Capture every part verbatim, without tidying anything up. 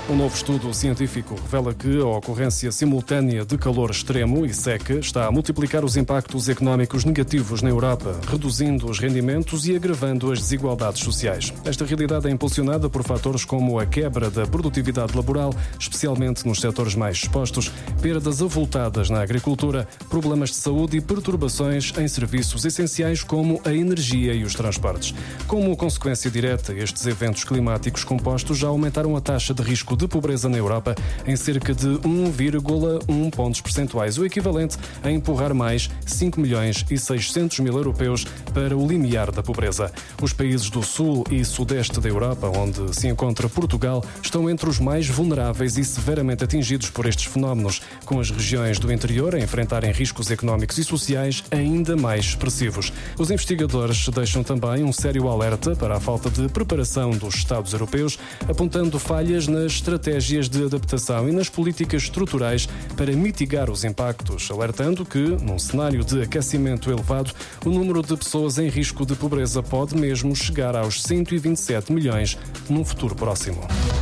Um novo estudo científico revela que a ocorrência simultânea de calor extremo e seca está a multiplicar os impactos económicos negativos na Europa, reduzindo os rendimentos e agravando as desigualdades sociais. Esta realidade é impulsionada por fatores como a quebra da produtividade laboral, especialmente nos setores mais expostos, perdas avultadas na agricultura, problemas de saúde e perturbações em serviços essenciais como a energia e os transportes. Como consequência direta, estes eventos climáticos compostos já aumentaram a taxa de risco de pobreza na Europa em cerca de um vírgula um pontos percentuais, o equivalente a empurrar mais cinco milhões e seiscentos mil europeus para o limiar da pobreza. Os países do sul e sudeste da Europa, onde se encontra Portugal, estão entre os mais vulneráveis e severamente atingidos por estes fenómenos, com as regiões do interior a enfrentarem riscos económicos e sociais ainda mais expressivos. Os investigadores deixam também um sério alerta para a falta de preparação dos Estados europeus, apontando falhas nas estratégias de adaptação e nas políticas estruturais para mitigar os impactos, alertando que, num cenário de aquecimento elevado, o número de pessoas em risco de pobreza pode mesmo chegar aos cento e vinte e sete milhões num futuro próximo.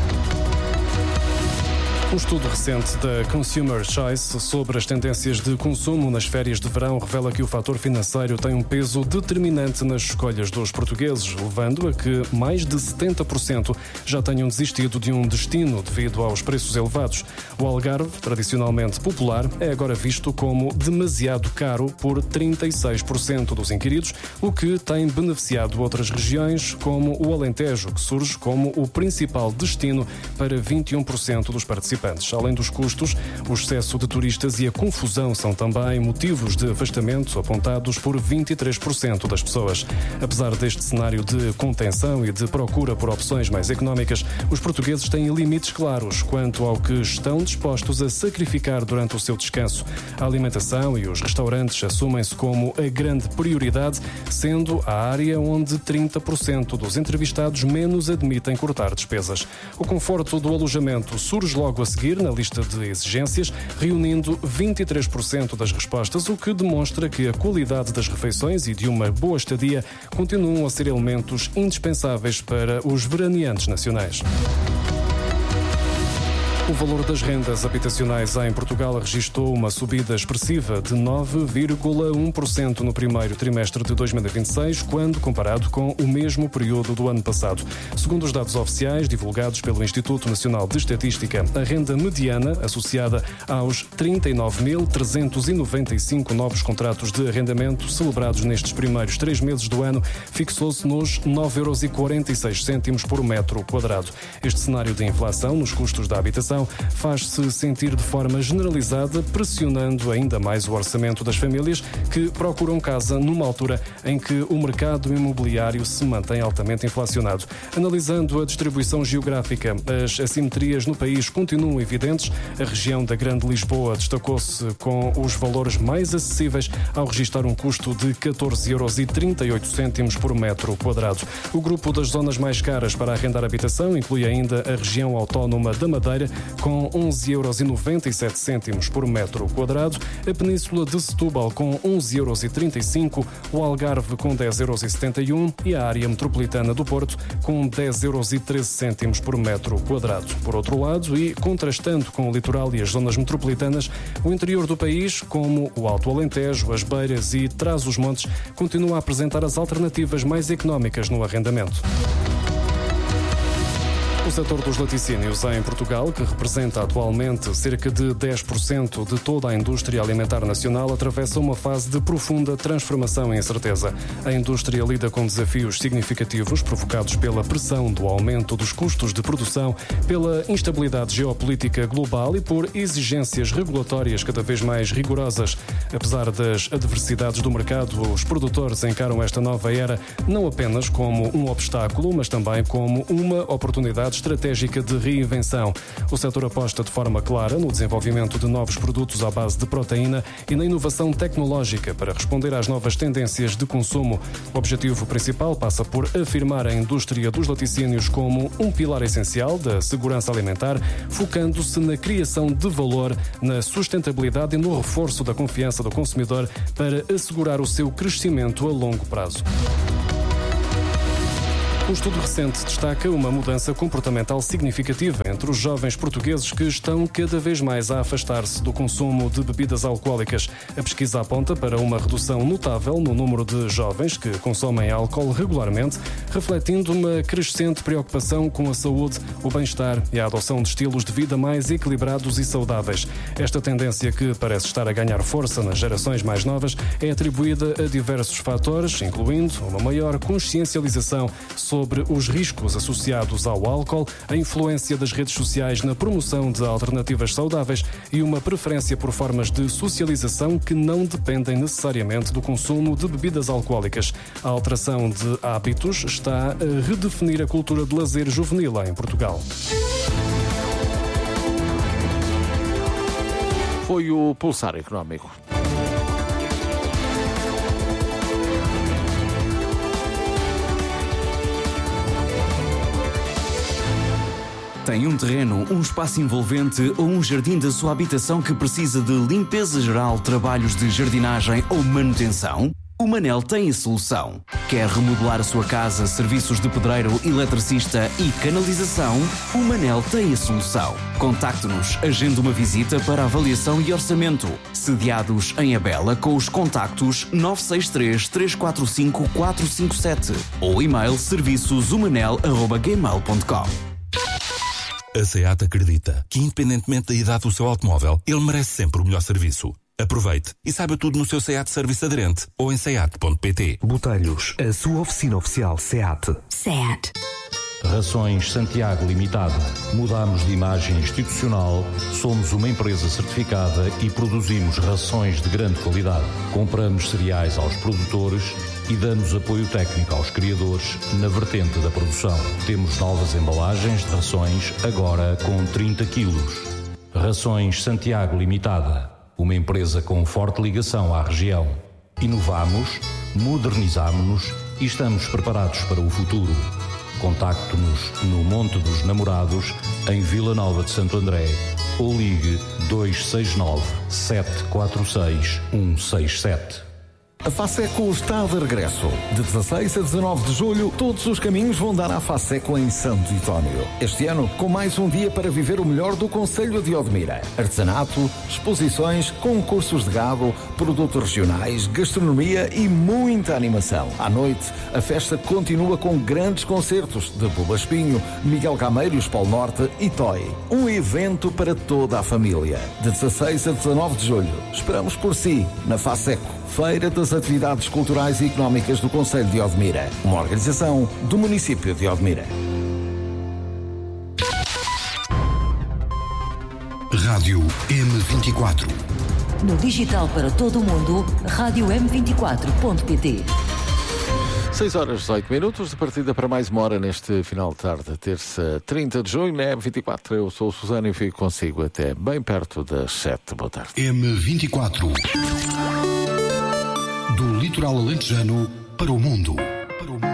Um estudo recente da Consumer Choice sobre as tendências de consumo nas férias de verão revela que o fator financeiro tem um peso determinante nas escolhas dos portugueses, levando a que mais de setenta por cento já tenham desistido de um destino devido aos preços elevados. O Algarve, tradicionalmente popular, é agora visto como demasiado caro por trinta e seis por cento dos inquiridos, o que tem beneficiado outras regiões, como o Alentejo, que surge como o principal destino para vinte e um por cento dos participantes. Além dos custos, o excesso de turistas e a confusão são também motivos de afastamento apontados por vinte e três por cento das pessoas. Apesar deste cenário de contenção e de procura por opções mais económicas, os portugueses têm limites claros quanto ao que estão dispostos a sacrificar durante o seu descanso. A alimentação e os restaurantes assumem-se como a grande prioridade, sendo a área onde trinta por cento dos entrevistados menos admitem cortar despesas. O conforto do alojamento surge logo a seguir na lista de exigências, reunindo vinte e três por cento das respostas, o que demonstra que a qualidade das refeições e de uma boa estadia continuam a ser elementos indispensáveis para os veraneantes nacionais. O valor das rendas habitacionais em Portugal registrou uma subida expressiva de nove vírgula um por cento no primeiro trimestre de dois mil e vinte e seis, quando comparado com o mesmo período do ano passado. Segundo os dados oficiais divulgados pelo Instituto Nacional de Estatística, a renda mediana, associada aos trinta e nove mil trezentos e noventa e cinco novos contratos de arrendamento celebrados nestes primeiros três meses do ano, fixou-se nos nove euros e quarenta e seis cêntimos por metro quadrado. Este cenário de inflação nos custos da habitação faz-se sentir de forma generalizada, pressionando ainda mais o orçamento das famílias que procuram casa numa altura em que o mercado imobiliário se mantém altamente inflacionado. Analisando a distribuição geográfica, as assimetrias no país continuam evidentes. A região da Grande Lisboa destacou-se com os valores mais acessíveis ao registrar um custo de catorze euros e trinta e oito cêntimos por metro quadrado. O grupo das zonas mais caras para arrendar habitação inclui ainda a região autónoma da Madeira, com onze euros e noventa e sete cêntimos por metro quadrado, a Península de Setúbal com onze euros e trinta e cinco, o Algarve com dez euros e setenta e um e a área metropolitana do Porto com dez euros e treze cêntimos por metro quadrado. Por outro lado, e contrastando com o litoral e as zonas metropolitanas, o interior do país, como o Alto Alentejo, as Beiras e Trás-os-Montes, continua a apresentar as alternativas mais económicas no arrendamento. O setor dos laticínios em Portugal, que representa atualmente cerca de dez por cento de toda a indústria alimentar nacional, atravessa uma fase de profunda transformação e incerteza. A indústria lida com desafios significativos provocados pela pressão do aumento dos custos de produção, pela instabilidade geopolítica global e por exigências regulatórias cada vez mais rigorosas. Apesar das adversidades do mercado, os produtores encaram esta nova era não apenas como um obstáculo, mas também como uma oportunidade estratégica de reinvenção. O setor aposta de forma clara no desenvolvimento de novos produtos à base de proteína e na inovação tecnológica para responder às novas tendências de consumo. O objetivo principal passa por afirmar a indústria dos laticínios como um pilar essencial da segurança alimentar, focando-se na criação de valor, na sustentabilidade e no reforço da confiança do consumidor para assegurar o seu crescimento a longo prazo. Um estudo recente destaca uma mudança comportamental significativa entre os jovens portugueses que estão cada vez mais a afastar-se do consumo de bebidas alcoólicas. A pesquisa aponta para uma redução notável no número de jovens que consomem álcool regularmente, refletindo uma crescente preocupação com a saúde, o bem-estar e a adoção de estilos de vida mais equilibrados e saudáveis. Esta tendência, que parece estar a ganhar força nas gerações mais novas, é atribuída a diversos fatores, incluindo uma maior consciencialização sobre os riscos associados ao álcool, a influência das redes sociais na promoção de alternativas saudáveis e uma preferência por formas de socialização que não dependem necessariamente do consumo de bebidas alcoólicas. A alteração de hábitos está a redefinir a cultura de lazer juvenil em Portugal. Foi o Pulsar Económico. Tem um terreno, um espaço envolvente ou um jardim da sua habitação que precisa de limpeza geral, trabalhos de jardinagem ou manutenção? O Manel tem a solução. Quer remodelar a sua casa, serviços de pedreiro, eletricista e canalização? O Manel tem a solução. Contacte-nos, agende uma visita para avaliação e orçamento. Sediados em Abela com os contactos nove seis três, três quatro cinco, quatro cinco sete ou e-mail serviços umanel arroba gmail ponto com. A SEAT acredita que, independentemente da idade do seu automóvel, ele merece sempre o melhor serviço. Aproveite e saiba tudo no seu SEAT Serviço Aderente ou em seat ponto pt. Botelhos, a sua oficina oficial SEAT. SEAT. Rações Santiago Limitada. Mudamos de imagem institucional, somos uma empresa certificada e produzimos rações de grande qualidade. Compramos cereais aos produtores e damos apoio técnico aos criadores na vertente da produção. Temos novas embalagens de rações, agora com trinta quilos. Rações Santiago Limitada. Uma empresa com forte ligação à região. Inovamos, modernizamos-nos e estamos preparados para o futuro. Contacte-nos no Monte dos Namorados, em Vila Nova de Santo André, ou ligue dois seis nove, sete quatro seis, um seis sete. A FASECO está de regresso. De dezasseis a dezanove de julho, todos os caminhos vão dar à FASECO em Santo António. Este ano, com mais um dia para viver o melhor do concelho de Odmira. Artesanato, exposições, concursos de gado, produtos regionais, gastronomia e muita animação. À noite, a festa continua com grandes concertos de Buba Espinho, Miguel Gameiro e os Polo Norte e Toy. Um evento para toda a família. De dezasseis a dezanove de julho, esperamos por si, na FASECO. Feira das Atividades Culturais e Económicas do Concelho de Odmira. Uma organização do município de Odmira. Rádio M vinte e quatro. No digital para todo o mundo, rádio m vinte e quatro ponto pt. seis horas e dezoito minutos, de partida para mais uma hora neste final de tarde, terça trinta de junho, na M vinte e quatro. Eu sou o Susana e fico consigo até bem perto das sete. Boa tarde. M vinte e quatro. Do litoral alentejano para o mundo.